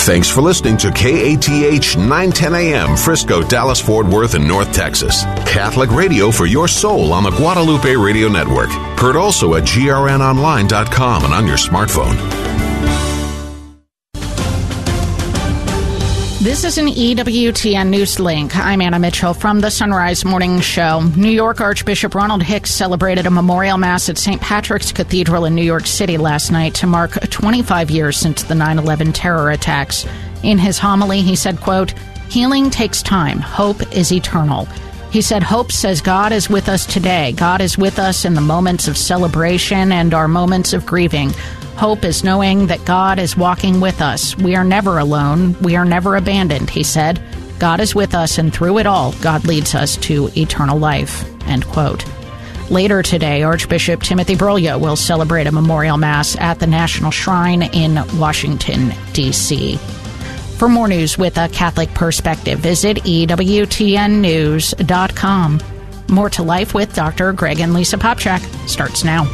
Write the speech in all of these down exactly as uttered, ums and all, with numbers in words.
Thanks for listening to K A T H nine ten A M, Frisco, Dallas, Fort Worth, and North Texas. Catholic radio for your soul on the Guadalupe Radio Network. Heard also at G R N online dot com and on your smartphone. This is an E W T N News Link. I'm Anna Mitchell from the Sunrise Morning Show. New York Archbishop Ronald Hicks celebrated a memorial mass at Saint Patrick's Cathedral in New York City last night to mark twenty-five years since the nine eleven terror attacks. In his homily, he said, quote, "Healing takes time. Hope is eternal." He said, "Hope says God is with us today. God is with us in the moments of celebration and our moments of grieving. Hope is knowing that God is walking with us. We are never alone. We are never abandoned," he said. "God is with us, and through it all, God leads us to eternal life," end quote. Later today, Archbishop Timothy Broglia will celebrate a memorial mass at the National Shrine in Washington, D C For more news with a Catholic perspective, visit E W T N news dot com. More to Life with Doctor Greg and Lisa Popchak starts now.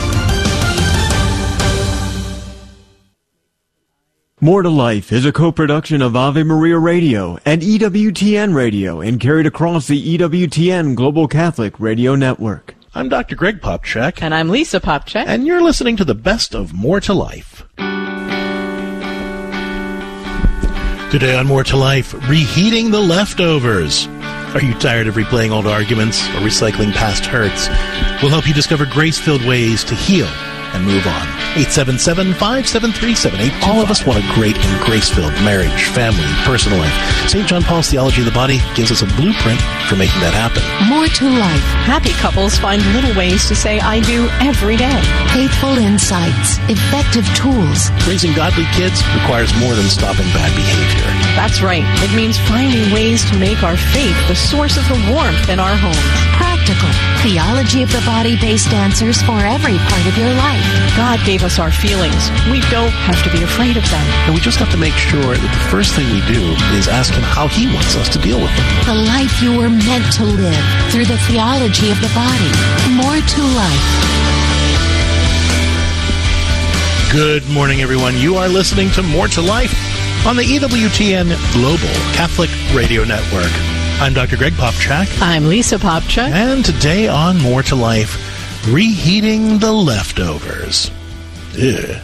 More to Life is a co-production of Ave Maria Radio and E W T N Radio and carried across the E W T N Global Catholic Radio Network. I'm Doctor Greg Popchak. And I'm Lisa Popchak. And you're listening to the best of More to Life. Today on More to Life, reheating the leftovers. Are you tired of replaying old arguments or recycling past hurts? We'll help you discover grace-filled ways to heal and move on. eight seven seven, five seven three, seven eight two five. All of us want a great and grace-filled marriage, family, personal life. Saint John Paul's Theology of the Body gives us a blueprint for making that happen. More to Life. Happy couples find little ways to say I do every day. Faithful insights. Effective tools. Raising godly kids requires more than stopping bad behavior. That's right. It means finding ways to make our faith the source of the warmth in our homes. Practical. Theology of the Body-based answers for every part of your life. God gave us our feelings. We don't have to be afraid of them. And we just have to make sure that the first thing we do is ask Him how He wants us to deal with them. The life you were meant to live through the theology of the body. More to Life. Good morning, everyone. You are listening to More to Life on the E W T N Global Catholic Radio Network. I'm Doctor Greg Popchak. I'm Lisa Popchak. And today on More to Life, reheating the leftovers. Ew.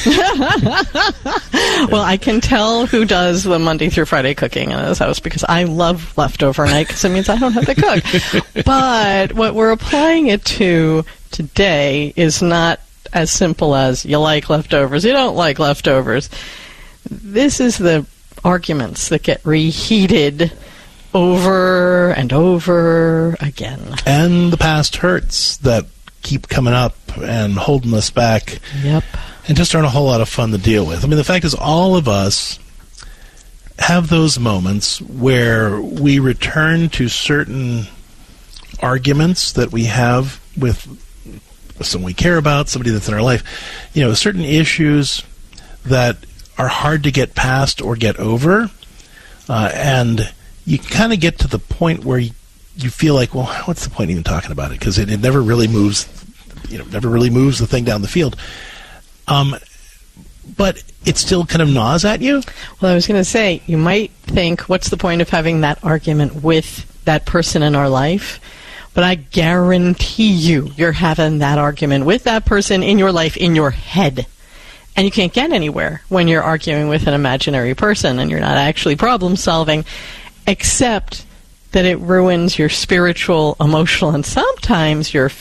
Well, I can tell who does the Monday through Friday cooking in this house because I love leftover night because it means I don't have to cook. But what we're applying it to today is not as simple as you like leftovers, you don't like leftovers. This is the arguments that get reheated over and over again. And the past hurts that keep coming up and holding us back. Yep. And just aren't a whole lot of fun to deal with. I mean, the fact is all of us have those moments where we return to certain arguments that we have with someone we care about, somebody that's in our life. You know, certain issues that are hard to get past or get over. Uh, and you kind of get to the point where you, you feel like, well, what's the point even talking about it? Because it, it never really moves, you know, never really moves the thing down the field. Um, but it still kind of gnaws at you. Well, I was going to say, you might think, what's the point of having that argument with that person in our life? But I guarantee you, you're having that argument with that person in your life, in your head. And you can't get anywhere when you're arguing with an imaginary person and you're not actually problem solving, except that it ruins your spiritual, emotional, and sometimes your